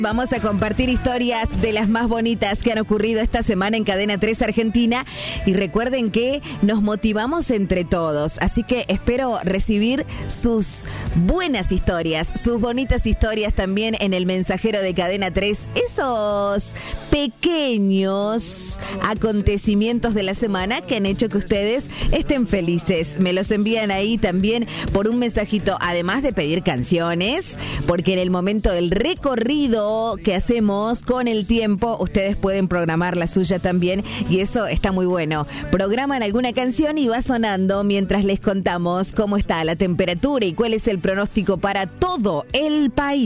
Vamos a compartir historias de las más bonitas que han ocurrido esta semana en Cadena 3 Argentina y recuerden que nos motivamos entre todos, así que espero recibir sus buenas historias, sus bonitas historias también en el mensajero de Cadena 3, esos pequeños acontecimientos de la semana que han hecho que ustedes estén felices. Me los envían ahí también por un mensajito, además de pedir canciones, porque en el momento del recorrido que hacemos con el tiempo, ustedes pueden programar la suya también y eso está muy bueno. Programan alguna canción y va sonando mientras les contamos cómo está la temperatura y cuál es el pronóstico para todo el país.